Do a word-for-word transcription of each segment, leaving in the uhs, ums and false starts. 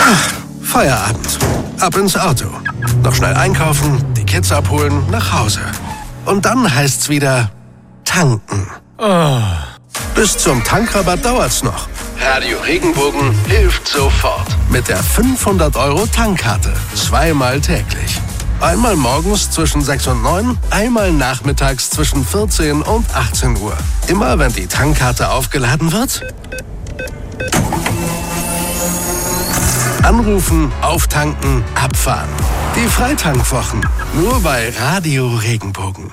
Feierabend. Ab ins Auto. Noch schnell einkaufen, die Kids abholen, nach Hause. Und dann heißt's wieder tanken. Oh. Bis zum Tankrabatt dauert's noch. Radio Regenbogen hilft sofort. Mit der fünfhundert Euro Tankkarte. Zweimal täglich. Einmal morgens zwischen sechs und neun, einmal nachmittags zwischen vierzehn und achtzehn Uhr. Immer wenn die Tankkarte aufgeladen wird, anrufen, auftanken, abfahren. Die Freitankwochen. Nur bei Radio Regenbogen.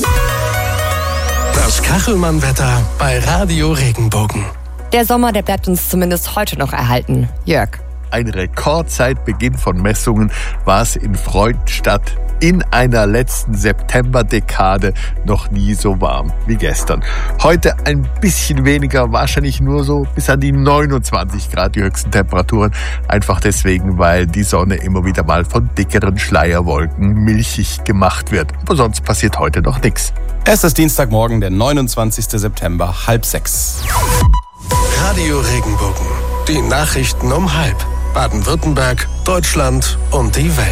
Das Kachelmann-Wetter bei Radio Regenbogen. Der Sommer, der bleibt uns zumindest heute noch erhalten. Jörg. Ein Rekordzeitbeginn von Messungen war es in Freudenstadt in einer letzten Septemberdekade noch nie so warm wie gestern. Heute ein bisschen weniger, wahrscheinlich nur so bis an die neunundzwanzig Grad die höchsten Temperaturen. Einfach deswegen, weil die Sonne immer wieder mal von dickeren Schleierwolken milchig gemacht wird. Aber sonst passiert heute noch nichts. Es ist Dienstagmorgen, der neunundzwanzigster September, halb sechs. Radio Regenbogen. Die Nachrichten um halb. Baden-Württemberg, Deutschland und die Welt.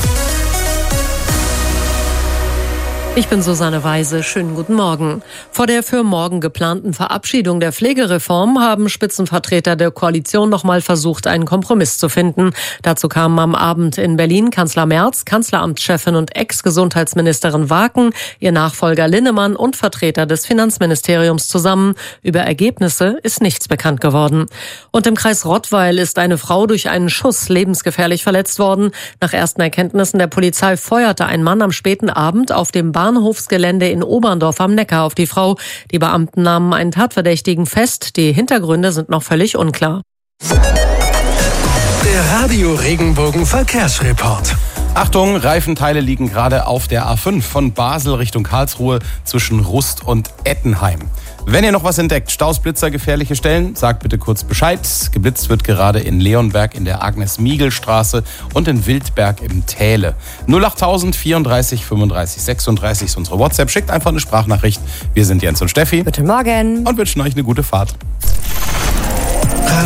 Ich bin Susanne Weise. Schönen guten Morgen. Vor der für morgen geplanten Verabschiedung der Pflegereform haben Spitzenvertreter der Koalition noch mal versucht, einen Kompromiss zu finden. Dazu kamen am Abend in Berlin Kanzler Merz, Kanzleramtschefin und Ex-Gesundheitsministerin Waken, ihr Nachfolger Linnemann und Vertreter des Finanzministeriums zusammen. Über Ergebnisse ist nichts bekannt geworden. Und im Kreis Rottweil ist eine Frau durch einen Schuss lebensgefährlich verletzt worden. Nach ersten Erkenntnissen der Polizei feuerte ein Mann am späten Abend auf dem Bahnhofsgelände in Oberndorf am Neckar auf die Frau. Die Beamten nahmen einen Tatverdächtigen fest. Die Hintergründe sind noch völlig unklar. Der Radio Regenbogen Verkehrsreport. Achtung, Reifenteile liegen gerade auf der A fünf von Basel Richtung Karlsruhe zwischen Rust und Ettenheim. Wenn ihr noch was entdeckt, Staus, Blitzer, gefährliche Stellen, sagt bitte kurz Bescheid. Geblitzt wird gerade in Leonberg in der Agnes-Miegel-Straße und in Wildberg im Täle. null achttausend vierunddreißig fünfunddreißig sechsunddreißig ist unsere WhatsApp. Schickt einfach eine Sprachnachricht. Wir sind Jens und Steffi. Guten Morgen. Und wünschen euch eine gute Fahrt.